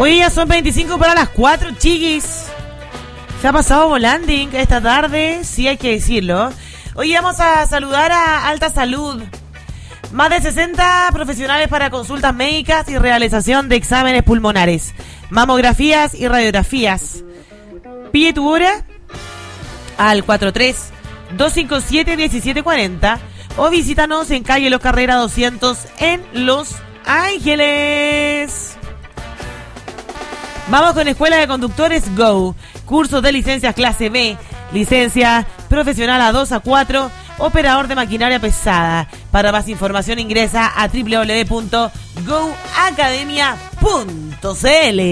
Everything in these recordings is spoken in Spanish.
Hoy ya son 25 para las 4, chiquis. Se ha pasado volando esta tarde, sí hay que decirlo. Hoy vamos a saludar a Alta Salud. Más de 60 profesionales para consultas médicas y realización de exámenes pulmonares, mamografías y radiografías. Pide tu hora al 43-257-1740 o visítanos en calle Los Carrera 200 en Los Ángeles. Vamos con Escuela de Conductores Go. Cursos de licencias clase B, licencia profesional A2, A4, operador de maquinaria pesada. Para más información ingresa a www.goacademia.cl.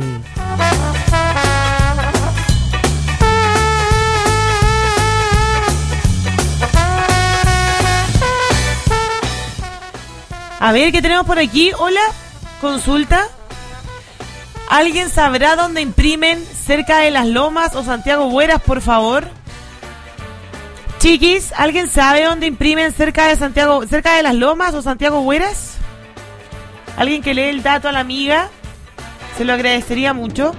A ver, ¿qué tenemos por aquí? Hola, consulta. ¿Alguien sabrá dónde imprimen cerca de Las Lomas o Santiago Bueras, por favor? Chiquis, ¿alguien sabe dónde imprimen cerca de Las Lomas o Santiago Bueras? ¿Alguien que lee el dato a la amiga? Se lo agradecería mucho.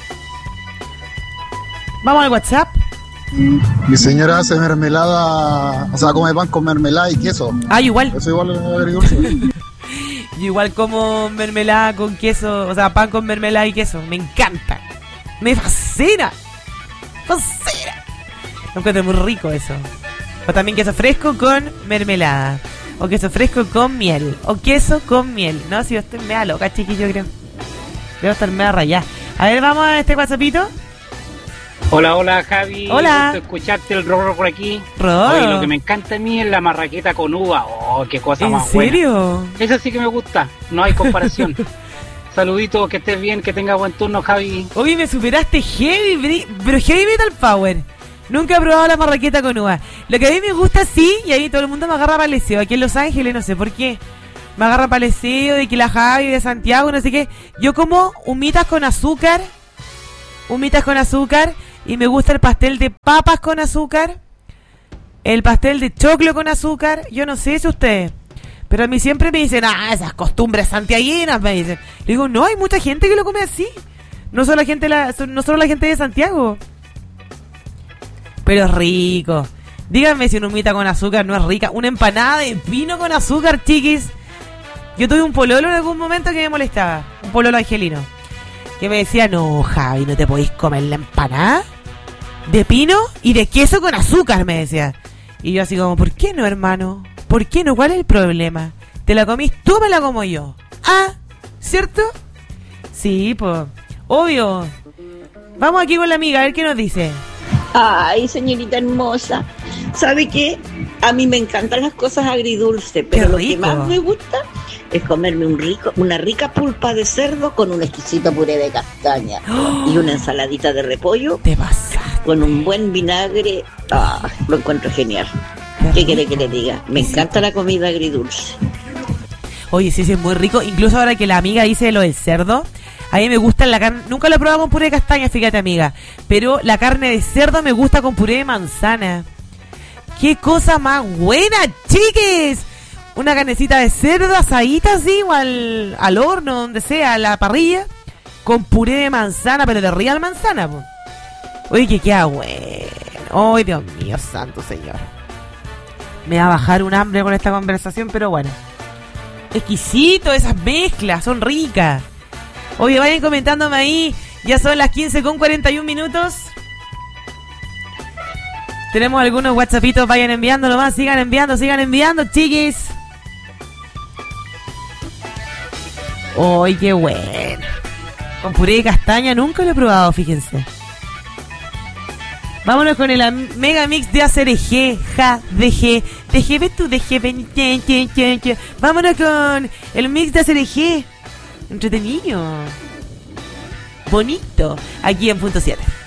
Vamos al WhatsApp. Mi señora hace mermelada, o sea, come pan con mermelada y queso. Ah, igual. Eso igual es agridulce. Yo igual como mermelada con queso, o sea, pan con mermelada y queso. Me encanta. Me fascina. Fascina. Me encuentro muy rico eso. O también queso fresco con mermelada. O queso fresco con miel. O queso con miel. No, si yo estoy mega loca, chiquillo, creo. Debo estar mega rayada. A ver, vamos a este WhatsAppito. Hola, Javi. Hola. Gusto escucharte el rorro por aquí. Rorro. Oye, lo que me encanta a mí es la marraqueta con uva. Oh, qué cosa más buena. ¿En serio? Esa sí que me gusta. No hay comparación. Saluditos, que estés bien, que tengas buen turno, Javi. Oye, me superaste heavy, pero heavy metal power. Nunca he probado la marraqueta con uva. Lo que a mí me gusta, sí, y ahí todo el mundo me agarra paleseo. Aquí en Los Ángeles, no sé por qué. Me agarra paleseo de que la Javi de Santiago, no sé qué. Yo como humitas con azúcar. Y me gusta el pastel de papas con azúcar. El pastel de choclo con azúcar. Yo no sé si ustedes. Pero a mí siempre me dicen, esas costumbres santiaguinas, me dicen. Le digo, no, hay mucha gente que lo come así. No solo la gente de Santiago. Pero es rico. Díganme si una humita con azúcar no es rica. Una empanada de pino con azúcar, chiquis. Yo tuve un pololo en algún momento que me molestaba. Un pololo angelino. Que me decía, no, Javi, no te podéis comer la empanada de pino y de queso con azúcar, me decía. Y yo así como, ¿por qué no, hermano? ¿Por qué no? ¿Cuál es el problema? ¿Te la comís tú o me la como yo? Ah, ¿cierto? Sí, pues, obvio. Vamos aquí con la amiga, a ver qué nos dice. Ay, señorita hermosa, ¿sabe qué? A mí me encantan las cosas agridulces, pero lo que más me gusta es comerme una rica pulpa de cerdo con un exquisito puré de castaña y una ensaladita de repollo. Te pasa. Con un buen vinagre. Lo encuentro genial. ¿Qué quiere que le diga? Me encanta la comida agridulce. Oye, sí, es muy rico. Incluso ahora que la amiga dice lo del cerdo, a mí me gusta la carne. Nunca lo he probado con puré de castaña, fíjate, amiga. Pero la carne de cerdo me gusta con puré de manzana. ¡Qué cosa más buena, chiques! Una carnecita de cerdo asadita así, o al horno, donde sea, a la parrilla, con puré de manzana, pero de real manzana, po. Oye, que queda bueno. Ay, Dios mío, santo señor. Me va a bajar un hambre con esta conversación, pero bueno. Exquisito, esas mezclas, son ricas. Oye, vayan comentándome ahí. Ya son las 15:41. Tenemos algunos whatsappitos, vayan enviando nomás. Sigan enviando, chiquis. ¡Ay, qué bueno! Con puré de castaña nunca lo he probado, fíjense. Vámonos con el mega mix de ACRG, ve tú, vámonos con el mix de ACRG. Entretenido. Bonito. Aquí en Punto 7.